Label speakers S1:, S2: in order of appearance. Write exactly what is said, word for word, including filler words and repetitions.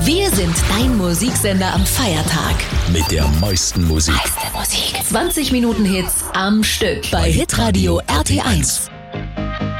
S1: Wir sind dein Musiksender am Feiertag.
S2: Mit der meisten Musik.
S1: Meiste Musik. zwanzig Minuten Hits am Stück. Bei Hitradio R T eins.